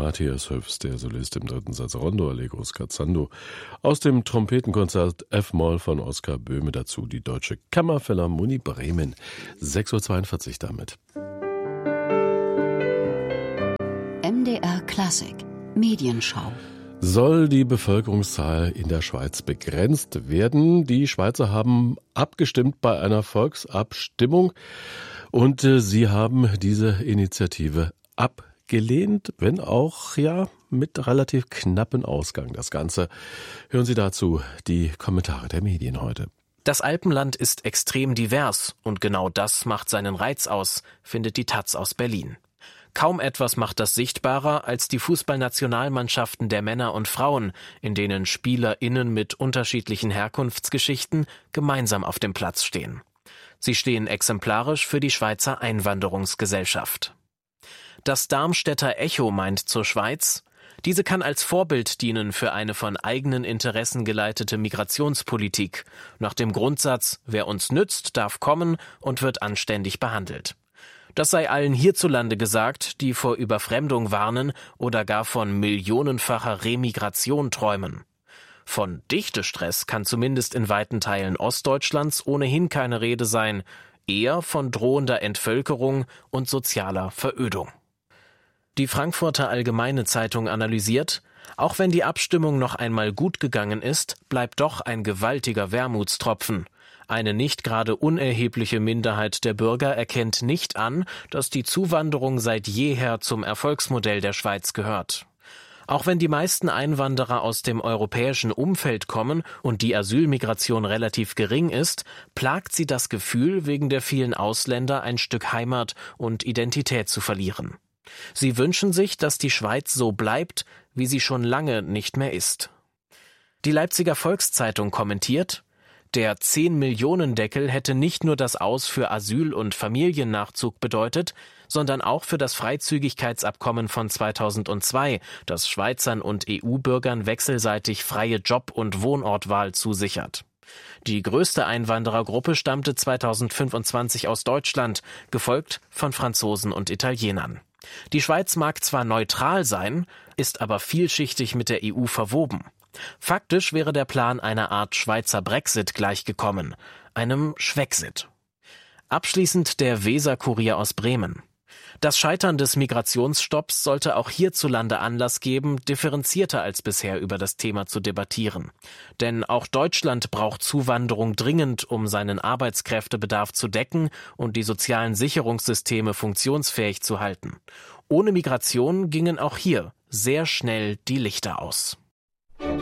Matthias Höfs, der Solist im 3. Satz Rondo Allegro Scherzando aus dem Trompetenkonzert F-Moll von Oskar Böhme, dazu die Deutsche Kammerphilharmonie Bremen. 6:42 Uhr damit. MDR Klassik Medienschau. Soll die Bevölkerungszahl in der Schweiz begrenzt werden? Die Schweizer haben abgestimmt bei einer Volksabstimmung und sie haben diese Initiative abgelehnt, wenn auch mit relativ knappen Ausgang. Das Ganze hören Sie dazu die Kommentare der Medien heute. Das Alpenland ist extrem divers und genau das macht seinen Reiz aus, findet die taz aus Berlin. Kaum etwas macht das sichtbarer als die Fußballnationalmannschaften der Männer und Frauen, in denen SpielerInnen mit unterschiedlichen Herkunftsgeschichten gemeinsam auf dem Platz stehen. Sie stehen exemplarisch für die Schweizer Einwanderungsgesellschaft. Das Darmstädter Echo meint zur Schweiz: Diese kann als Vorbild dienen für eine von eigenen Interessen geleitete Migrationspolitik, nach dem Grundsatz, wer uns nützt, darf kommen und wird anständig behandelt. Das sei allen hierzulande gesagt, die vor Überfremdung warnen oder gar von millionenfacher Remigration träumen. Von Dichtestress kann zumindest in weiten Teilen Ostdeutschlands ohnehin keine Rede sein, eher von drohender Entvölkerung und sozialer Verödung. Die Frankfurter Allgemeine Zeitung analysiert: Auch wenn die Abstimmung noch einmal gut gegangen ist, bleibt doch ein gewaltiger Wermutstropfen. Eine nicht gerade unerhebliche Minderheit der Bürger erkennt nicht an, dass die Zuwanderung seit jeher zum Erfolgsmodell der Schweiz gehört. Auch wenn die meisten Einwanderer aus dem europäischen Umfeld kommen und die Asylmigration relativ gering ist, plagt sie das Gefühl, wegen der vielen Ausländer ein Stück Heimat und Identität zu verlieren. Sie wünschen sich, dass die Schweiz so bleibt, wie sie schon lange nicht mehr ist. Die Leipziger Volkszeitung kommentiert: Der 10-Millionen-Deckel hätte nicht nur das Aus für Asyl- und Familiennachzug bedeutet, sondern auch für das Freizügigkeitsabkommen von 2002, das Schweizern und EU-Bürgern wechselseitig freie Job- und Wohnortwahl zusichert. Die größte Einwanderergruppe stammte 2025 aus Deutschland, gefolgt von Franzosen und Italienern. Die Schweiz mag zwar neutral sein, ist aber vielschichtig mit der EU verwoben. Faktisch wäre der Plan einer Art Schweizer Brexit gleichgekommen, einem Schwexit. Abschließend der Weser-Kurier aus Bremen. Das Scheitern des Migrationsstopps sollte auch hierzulande Anlass geben, differenzierter als bisher über das Thema zu debattieren. Denn auch Deutschland braucht Zuwanderung dringend, um seinen Arbeitskräftebedarf zu decken und die sozialen Sicherungssysteme funktionsfähig zu halten. Ohne Migration gingen auch hier sehr schnell die Lichter aus.